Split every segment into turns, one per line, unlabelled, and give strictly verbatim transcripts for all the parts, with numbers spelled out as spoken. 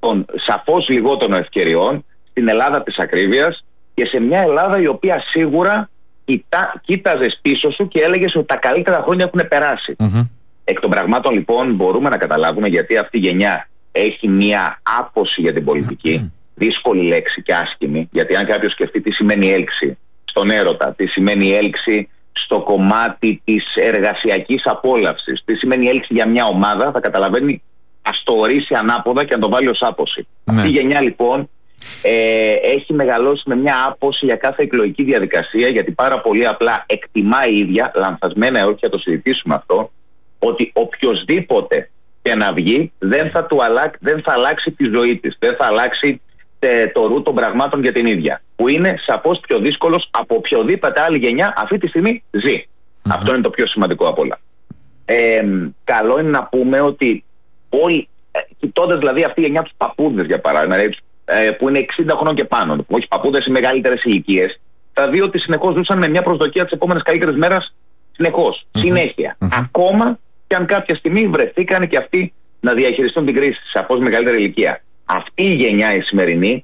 των σαφώς λιγότερων ευκαιριών, στην Ελλάδα της ακρίβειας και σε μια Ελλάδα η οποία σίγουρα κοιτά, κοίταζες πίσω σου και έλεγες ότι τα καλύτερα χρόνια έχουν περάσει. Mm-hmm. Εκ των πραγμάτων λοιπόν μπορούμε να καταλάβουμε γιατί αυτή η γενιά έχει μια άποση για την πολιτική, mm-hmm. δύσκολη λέξη και άσχημη, γιατί αν κάποιος σκεφτεί τι σημαίνει έλξη στον έρωτα, τι σημαίνει έλξη στο κομμάτι της εργασιακής απόλαυσης, τι σημαίνει έλξη για μια ομάδα, θα καταλαβαίνει, ας το ορίσει ανάποδα και να το βάλει ως άποση. Mm-hmm. Αυτή η γενιά λοιπόν ε, έχει μεγαλώσει με μια άποση για κάθε εκλογική διαδικασία, γιατί πάρα πολύ απλά εκτιμά η ίδια, λανθασμένα όχι, θα το συζητήσουμε αυτό, ότι οποιοσδήποτε και να βγει δεν θα, του αλλάξει, δεν θα αλλάξει τη ζωή της, δεν θα αλλάξει τε, το ρου των πραγμάτων για την ίδια, που είναι σαφώς πιο δύσκολος από οποιοδήποτε άλλη γενιά αυτή τη στιγμή ζει. Mm-hmm. Αυτό είναι το πιο σημαντικό απ' όλα. Ε, καλό είναι να πούμε ότι όλοι, ε, κοιτώντας δηλαδή αυτή η γενιά τους παππούδες για παράδειγμα, ε, που είναι εξήντα χρόνων και πάνω, όχι παππούδες ή μεγαλύτερες ηλικίες, θα δει ότι συνεχώς ζούσαν με μια προσδοκία τις επόμενες καλύτερες μέρες, συνεχώς, mm-hmm. συνέχεια. Mm-hmm. Ακόμα και αν κάποια στιγμή βρεθήκαν και αυτοί να διαχειριστούν την κρίση σε σαφώς μεγαλύτερη ηλικία. Αυτή η γενιά η σημερινή,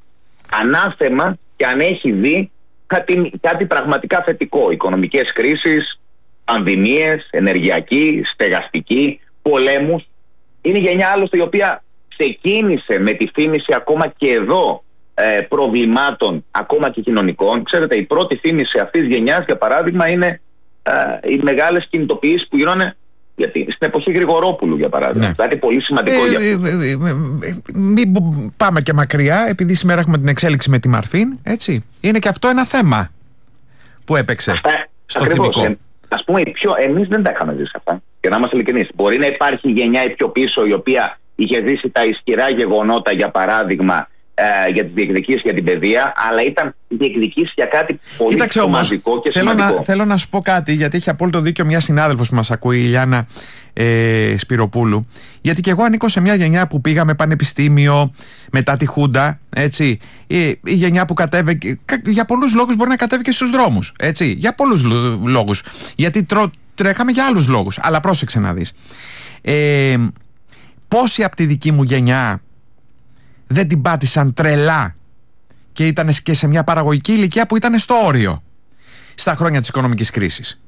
ανάθεμα και αν έχει δει κάτι, κάτι πραγματικά θετικό. Οικονομικές κρίσεις, πανδημίες, ενεργειακή, στεγαστική, πολέμους. Είναι η γενιά άλλωστε η οποία ξεκίνησε με τη φήμηση ακόμα και εδώ ε, προβλημάτων, ακόμα και κοινωνικών. Ξέρετε, η πρώτη φήμηση αυτής της γενιάς, για παράδειγμα, είναι ε, οι μεγάλες κινητοποιήσεις που γίνονται. Γιατί στην εποχή Γρηγορόπουλου, για παράδειγμα. Ναι. Κάτι πολύ σημαντικό ε, για αυτό. Ε, ε, ε, ε, μην πάμε και μακριά, επειδή σήμερα έχουμε την εξέλιξη με τη Μαρφίν, έτσι. Είναι και αυτό ένα θέμα που έπαιξε αυτά, στο θυμικό. Ε, ας πούμε, πιο, εμείς δεν τα είχαμε ζήσει αυτά. Και να είμαστε ειλικρινείς. Μπορεί να υπάρχει γενιά ή πιο πίσω η οποία είχε ζήσει τα ισχυρά γεγονότα, για παράδειγμα, ε, για τις διεκδικήσεις για την παιδεία, αλλά ήταν διεκδικήσεις για κάτι πολύ Κοίταξε, σημαντικό όμως, και
θέλω
σημαντικό.
Να, θέλω να σου πω κάτι, γιατί έχει απόλυτο δίκιο μια συνάδελφος που μας ακούει, η Ιλιάνα ε, Σπυροπούλου. Γιατί και εγώ ανήκω σε μια γενιά που πήγαμε πανεπιστήμιο μετά τη Χούντα, έτσι. Η, η γενιά που κατέβηκε, για πολλούς λόγους μπορεί να κατέβηκε στους δρόμους, έτσι. Για πολλούς λόγους. Γιατί τρω, τρέχαμε για άλλους λόγους. Αλλά πρόσεξε να δεις. Ε, πόσοι από τη δική μου γενιά δεν την πάτησαν τρελά και ήταν και σε μια παραγωγική ηλικία που ήταν στο όριο στα χρόνια της οικονομικής κρίσης.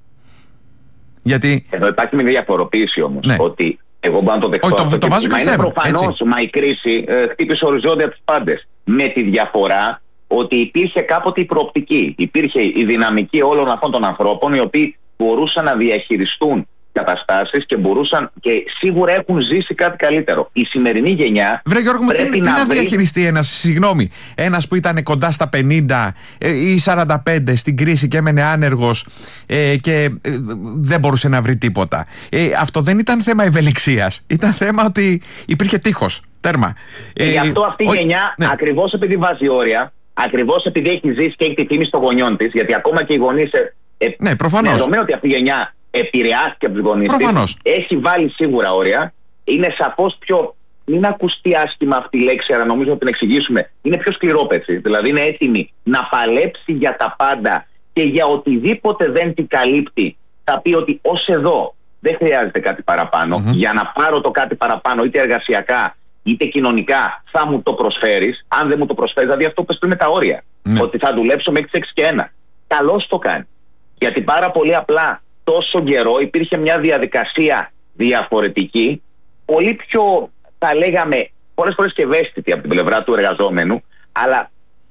Γιατί... Εδώ
υπάρχει μια διαφοροποίηση όμως, ναι. Ότι εγώ μπορώ να το δεχτώ.
Όχι, το, το, το βάζω και στο θέμα.
Προφανώς, μα η κρίση ε, χτύπησε οριζόντια τους πάντες. Με τη διαφορά ότι υπήρχε κάποτε η προοπτική. Υπήρχε η δυναμική όλων αυτών των ανθρώπων οι οποίοι μπορούσαν να διαχειριστούν καταστάσεις και μπορούσαν και σίγουρα έχουν ζήσει κάτι καλύτερο. Η σημερινή γενιά.
Βρε Γιώργο μου, τι, τι να, να
βρει...
διαχειριστεί ένας, συγγνώμη, ένας που ήταν κοντά στα πενήντα ή σαράντα πέντε στην κρίση και έμενε άνεργος ε, και ε, δεν μπορούσε να βρει τίποτα. Ε, αυτό δεν ήταν θέμα ευελιξίας. Ήταν θέμα ότι υπήρχε τείχος. Τέρμα.
Ε, Γι' αυτό αυτή η γενιά, ναι. ακριβώς επειδή βάζει όρια, ακριβώς επειδή έχει ζήσει και έχει τη φήμη των γονιών της, γιατί ακόμα και οι γονείς. Ε,
ναι, προφανώς.
Με δεδομένο ότι αυτή η γενιά επηρεάστηκε από τους γονείς της, έχει βάλει σίγουρα όρια, είναι σαφώς πιο, μην ακουστεί άσχημα αυτή η λέξη, αλλά νομίζω να την εξηγήσουμε, είναι πιο σκληρόπετσι, δηλαδή είναι έτοιμη να παλέψει για τα πάντα και για οτιδήποτε δεν την καλύπτει, θα πει ότι ως εδώ δεν χρειάζεται κάτι παραπάνω, mm-hmm. για να πάρω το κάτι παραπάνω είτε εργασιακά είτε κοινωνικά θα μου το προσφέρεις, αν δεν μου το προσφέρεις, δηλαδή αυτό πες πριν με τα όρια, mm-hmm. ότι θα δουλέψω μέχρι τις έξι και ένα. Καλώς το κάνει, γιατί πάρα πολύ απλά τόσο καιρό υπήρχε μια διαδικασία διαφορετική, πολύ πιο, θα λέγαμε, πολλές φορές και ευαίσθητη από την πλευρά του εργαζόμενου, αλλά...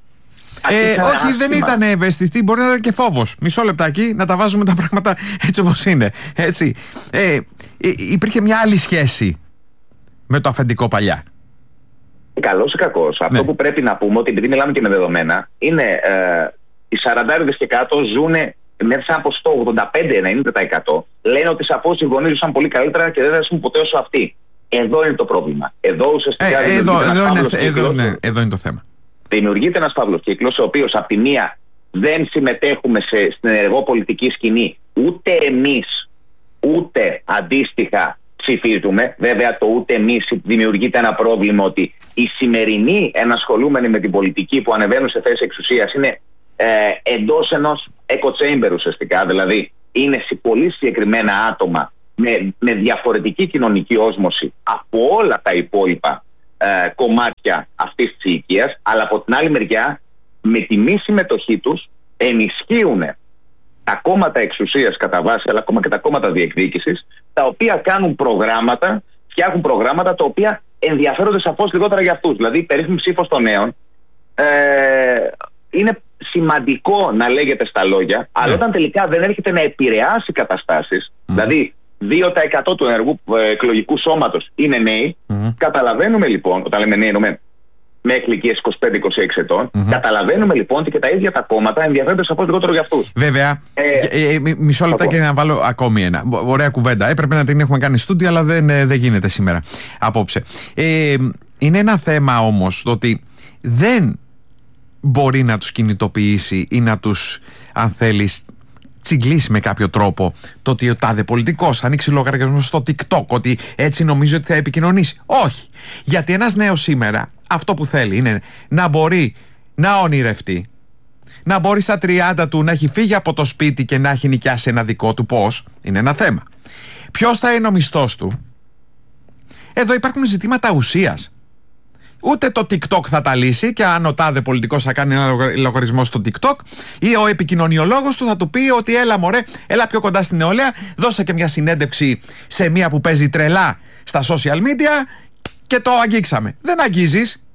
Ε, όχι, άσχημα. Δεν ήταν ευαίσθητη, μπορεί να ήταν και φόβος. Μισό λεπτάκι, να τα βάζουμε τα πράγματα έτσι όπως είναι. Έτσι. Ε, υπήρχε μια άλλη σχέση με το αφεντικό παλιά.
Καλός ή κακός. Αυτό ναι. που πρέπει να πούμε, ότι επειδή μιλάμε και με δεδομένα, είναι ε, οι σαραντάριδες και κάτω ζουνε μέσα από στο ογδόντα πέντε με ενενήντα τοις εκατό, λένε ότι σαφώς οι γονείς ζούσαν πολύ καλύτερα και δεν θα ζήσουν ποτέ όσο αυτοί. Εδώ είναι το πρόβλημα. Εδώ ουσιαστικά
ε, εδώ, εδώ, είναι, εδώ, ναι, εδώ είναι το θέμα.
Δημιουργείται ένας φαύλος κύκλος, ο οποίος από τη μία δεν συμμετέχουμε σε, στην ενεργό πολιτική σκηνή, ούτε εμείς, ούτε αντίστοιχα ψηφίζουμε. Βέβαια, το ούτε εμείς δημιουργείται ένα πρόβλημα ότι οι σημερινοί ενασχολούμενοι με την πολιτική που ανεβαίνουν σε θέση εξουσίας είναι ε, εντός ενός echo chamber ουσιαστικά. Δηλαδή, είναι πολύ συγκεκριμένα άτομα με, με διαφορετική κοινωνική όσμωση από όλα τα υπόλοιπα ε, κομμάτια αυτής της ηλικίας, αλλά από την άλλη μεριά με τη μη συμμετοχή τους ενισχύουν τα κόμματα εξουσίας κατά βάση, αλλά ακόμα και τα κόμματα διεκδίκησης, τα οποία κάνουν προγράμματα, φτιάχνουν προγράμματα τα οποία ενδιαφέρονται σαφώς λιγότερα για αυτούς. Δηλαδή η περίφημη ψήφος των νέων ε, είναι σημαντικό να λέγεται στα λόγια, αλλά όταν τελικά δεν έρχεται να επηρεάσει καταστάσεις, mm. δηλαδή δύο τοις εκατό του ενεργού εκλογικού σώματος είναι νέοι, mm. καταλαβαίνουμε λοιπόν, όταν λέμε νέοι εννοούμε μέχρι ηλικίες είκοσι πέντε είκοσι έξι ετών, mm-hmm. καταλαβαίνουμε λοιπόν ότι και τα ίδια τα κόμματα ενδιαφέρονται σαφώς λιγότερο για αυτούς. Βέβαια,
ε, ε, ε, μισό λεπτά και να βάλω ακόμη ένα. Ωραία κουβέντα. Έπρεπε να την έχουμε κάνει στούντιο, αλλά δεν, δεν γίνεται σήμερα απόψε. Ε, είναι ένα θέμα όμως το ότι δεν μπορεί να τους κινητοποιήσει ή να τους, αν θέλεις, τσιγκλίσει με κάποιο τρόπο το ότι ο τάδε πολιτικός ανοίξει λογαριασμό στο TikTok, ότι έτσι νομίζω ότι θα επικοινωνήσει. Όχι. Γιατί ένας νέος σήμερα αυτό που θέλει είναι να μπορεί να ονειρευτεί, να μπορεί στα τριάντα του να έχει φύγει από το σπίτι και να έχει νοικιάσει ένα δικό του. Πώς? Είναι ένα θέμα. Ποιος θα είναι ο μισθός του? Εδώ υπάρχουν ζητήματα ουσίας. Ούτε το TikTok θα τα λύσει, και αν ο τάδε πολιτικός θα κάνει ένα λογαριασμό στο TikTok, ή ο επικοινωνιολόγος του θα του πει ότι έλα μωρέ, έλα πιο κοντά στην νεολαία, δώσε και μια συνέντευξη σε μία που παίζει τρελά στα social media και το αγγίξαμε. Δεν αγγίζεις.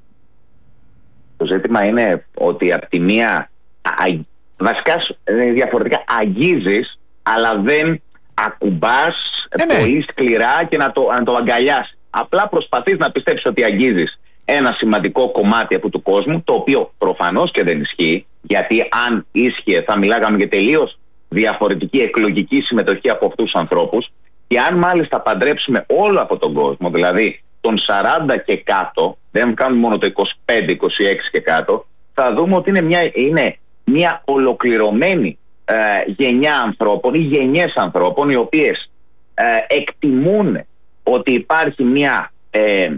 Το ζήτημα είναι ότι από τη μία βασικά διαφορετικά αγγίζεις, αλλά δεν ακουμπάς ε, ναι. πολύ σκληρά και να το, να το αγκαλιάσεις. Απλά προσπαθείς να πιστέψεις ότι αγγίζεις ένα σημαντικό κομμάτι από του κόσμου, το οποίο προφανώς και δεν ισχύει, γιατί αν ίσχυε θα μιλάγαμε για τελείως διαφορετική εκλογική συμμετοχή από αυτούς τους ανθρώπους, και αν μάλιστα παντρέψουμε όλο από τον κόσμο, δηλαδή των σαράντα και κάτω, δεν κάνουμε μόνο το είκοσι πέντε είκοσι έξι και κάτω, θα δούμε ότι είναι μια, είναι μια ολοκληρωμένη ε, γενιά ανθρώπων ή γενιές ανθρώπων, οι οποίες ε, εκτιμούν ότι υπάρχει μια ε,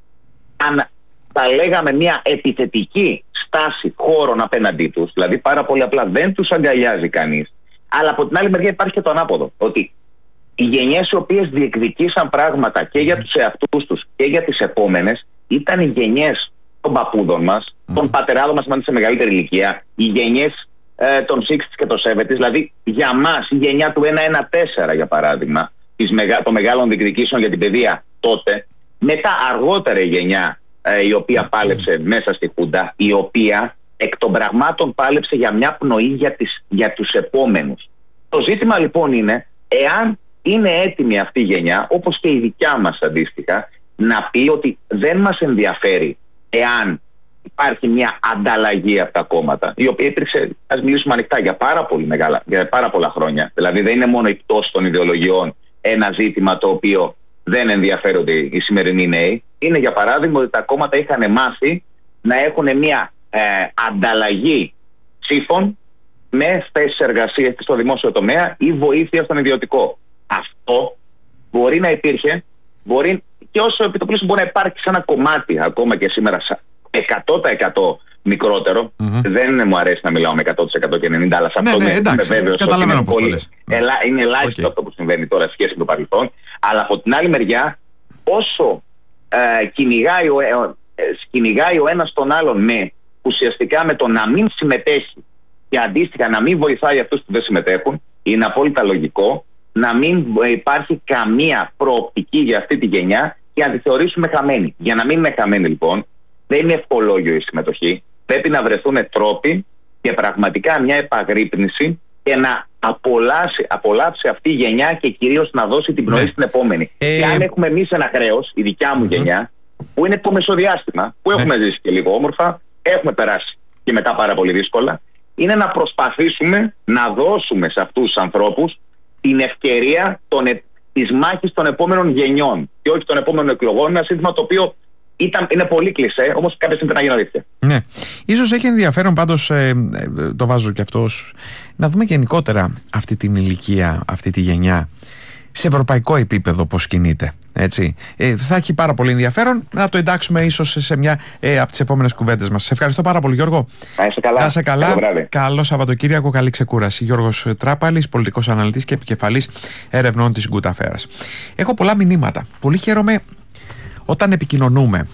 αν θα λέγαμε μια επιθετική στάση χώρων απέναντί τους, δηλαδή πάρα πολύ απλά δεν τους αγκαλιάζει κανείς, αλλά από την άλλη μεριά υπάρχει και το ανάποδο, ότι οι γενιές οι οποίες διεκδικήσαν πράγματα και για τους εαυτούς τους και για τις επόμενες ήταν οι γενιές των παππούδων μας, mm. των πατεράδων μας σε μεγαλύτερη ηλικία, οι γενιές ε, των εξήντα και των εβδομήντα, δηλαδή για μας η γενιά του εκατόν τετράγωνο για παράδειγμα, των μεγάλων διεκδικήσεων για την παιδεία τότε, μετά αργότερα η γενιά ε, η οποία πάλεψε μέσα στη Χούντα, η οποία εκ των πραγμάτων πάλεψε για μια πνοή για, τις, για τους επόμενους. Το ζήτημα λοιπόν είναι εάν είναι έτοιμη αυτή η γενιά, όπως και η δικιά μας αντίστοιχα, να πει ότι δεν μας ενδιαφέρει εάν υπάρχει μια ανταλλαγή από τα κόμματα, η οποία υπήρξε, ας μιλήσουμε ανοιχτά, για πάρα, πολύ μεγάλα, για πάρα πολλά χρόνια. Δηλαδή δεν είναι μόνο η πτώση των ιδεολογιών ένα ζήτημα το οποίο δεν ενδιαφέρονται οι σημερινοί νέοι. Είναι για παράδειγμα ότι τα κόμματα είχαν μάθει να έχουν μια ε, ανταλλαγή ψήφων με θέσεις εργασίας στο δημόσιο τομέα ή βοήθεια στον ιδιωτικό. Αυτό μπορεί να υπήρχε, μπορεί και όσο επιτοπλίστων μπορεί να υπάρχει σε ένα κομμάτι ακόμα και σήμερα εκατό τοις εκατό μικρότερο. Mm-hmm. Δεν μου αρέσει να μιλάω με εκατό τοις εκατό και ενενήντα τοις εκατό, αλλά σε αυτό ναι, ναι, είμαι βέβαιος ότι είναι, πολύ, ελα, είναι ελάχιστο okay. αυτό που συμβαίνει τώρα σχέση με το παρελθόν. Αλλά από την άλλη μεριά, όσο ε, κυνηγάει, ο, ε, κυνηγάει ο ένας τον άλλον με ουσιαστικά με το να μην συμμετέχει και αντίστοιχα να μην βοηθάει αυτούς που δεν συμμετέχουν, είναι απόλυτα λογικό να μην υπάρχει καμία προοπτική για αυτή τη γενιά και να τη θεωρήσουμε χαμένη. Για να μην είναι χαμένη λοιπόν, δεν είναι ευχολόγιο η συμμετοχή. Πρέπει να βρεθούν τρόποι και πραγματικά μια επαγρύπνηση και να απολαύσει, απολαύσει αυτή η γενιά και κυρίως να δώσει την πνοή ναι. στην επόμενη. Ε... Και αν έχουμε εμείς ένα χρέος, η δικιά μου mm-hmm. γενιά, που είναι το μεσοδιάστημα, που ναι. έχουμε ζήσει και λίγο όμορφα, έχουμε περάσει και μετά πάρα πολύ δύσκολα, είναι να προσπαθήσουμε να δώσουμε σε αυτούς τους ανθρώπους την ευκαιρία των, της μάχης των επόμενων γενιών και όχι των επόμενων εκλογών. Ένα σύνθημα το οποίο ήταν, είναι πολύ κλισέ, όμως κάποια στιγμή πρέπει να γίνει αλήθεια. Ναι.
Ίσως έχει ενδιαφέρον πάντως, ε, ε, το βάζω και αυτός, να δούμε γενικότερα αυτή την ηλικία, αυτή τη γενιά, σε ευρωπαϊκό επίπεδο πώς κινείται. Έτσι. Ε, θα έχει πάρα πολύ ενδιαφέρον να το εντάξουμε ίσως σε μια ε, από τις επόμενες κουβέντες μας. Σε ευχαριστώ πάρα πολύ, Γιώργο.
Να είσαι καλά.
Να είσαι καλά. Καλό Σαββατοκύριακο, καλή ξεκούραση. Γιώργος Τράπαλης, πολιτικός αναλυτής και επικεφαλής ερευνών της Good Affairs. Έχω πολλά μηνύματα. Πολύ χαίρομαι όταν επικοινωνούμε.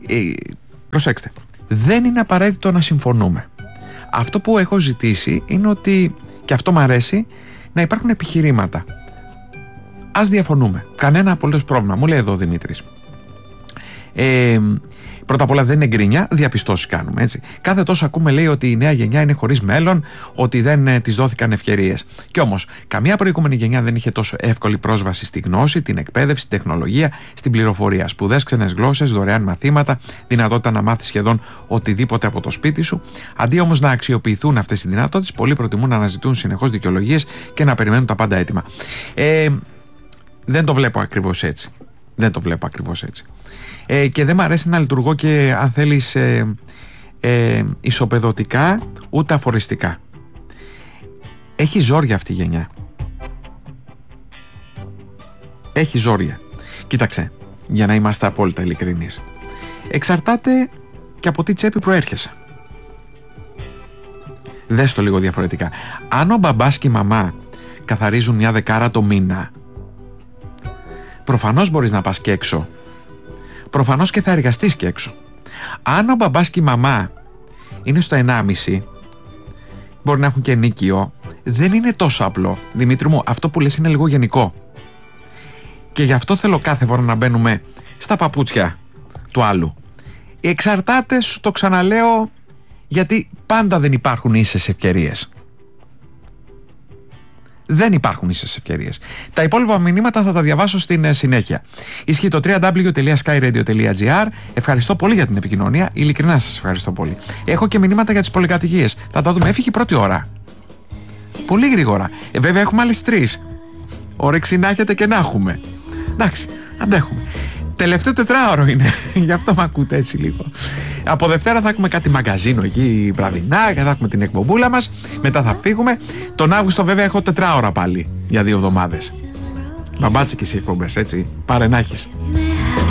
ε, προσέξτε, δεν είναι απαραίτητο να συμφωνούμε. Αυτό που έχω ζητήσει είναι ότι, και αυτό μου αρέσει, να υπάρχουν επιχειρήματα. Ας διαφωνούμε. Κανένα απολύτως πρόβλημα. Μου λέει εδώ ο Δημήτρης. Ε, πρώτα απ' όλα δεν είναι γκρινιά, διαπιστώσεις κάνουμε, έτσι. Κάθε τόσο ακούμε, λέει, ότι η νέα γενιά είναι χωρίς μέλλον, ότι δεν ε, της δόθηκαν ευκαιρίες. Κι όμως, καμία προηγούμενη γενιά δεν είχε τόσο εύκολη πρόσβαση στη γνώση, την εκπαίδευση, την τεχνολογία, στην πληροφορία. Σπουδές, ξένες γλώσσες, δωρεάν μαθήματα, δυνατότητα να μάθεις σχεδόν οτιδήποτε από το σπίτι σου. Αντί όμως να αξιοποιηθούν αυτές οι δυνατότητες, πολλοί προτιμούν να αναζητούν συνεχώς δικαιολογίες και να περιμένουν τα πάντα έτοιμα. Ε, δεν το βλέπω ακριβώς έτσι. Δεν το βλέπω ακριβώς έτσι. Ε, και δεν μου αρέσει να λειτουργώ και, αν θέλεις, ε, ε, ισοπεδωτικά ούτε αφοριστικά. Έχει ζόρια αυτή η γενιά. Έχει ζόρια. Κοίταξε, για να είμαστε απόλυτα ειλικρινείς. Εξαρτάται και από τι τσέπη προέρχεσαι. Δες το λίγο διαφορετικά. Αν ο μπαμπάς και η μαμά καθαρίζουν μια δεκάρα το μήνα, προφανώς μπορείς να πας και έξω. Προφανώς και θα εργαστείς και έξω. Αν ο μπαμπάς και η μαμά είναι στο ενάμιση, μπορεί να έχουν και νίκιο, δεν είναι τόσο απλό. Δημήτρη μου, αυτό που λες είναι λίγο γενικό. Και γι' αυτό θέλω κάθε φορά να μπαίνουμε στα παπούτσια του άλλου. Εξαρτάται, σου το ξαναλέω, γιατί πάντα δεν υπάρχουν ίσες ευκαιρίες. Δεν υπάρχουν ίσες ευκαιρίες. Τα υπόλοιπα μηνύματα θα τα διαβάσω στην συνέχεια. Ισχύει το double-u double-u double-u τελεία sky radio τελεία gr. Ευχαριστώ πολύ για την επικοινωνία. Ειλικρινά σας ευχαριστώ πολύ. Έχω και μηνύματα για τις πολυκατοικίες. Θα τα δούμε. Έφυγε η πρώτη ώρα. Πολύ γρήγορα. Ε, βέβαια έχουμε άλλες τρεις. Όρεξη να έχετε και να έχουμε. Εντάξει, αντέχουμε. Τελευταίο τετράωρο είναι. Γι' αυτό με ακούτε έτσι λίγο. Από Δευτέρα θα έχουμε κάτι μαγκαζίνο εκεί βραδινά και θα έχουμε την εκπομπούλα μας. Μετά θα φύγουμε. Τον Αύγουστο βέβαια έχω τετράωρα πάλι για δύο εβδομάδες. Μπαμπάτσικες οι εκπομπές, έτσι. Πάρε να έχεις.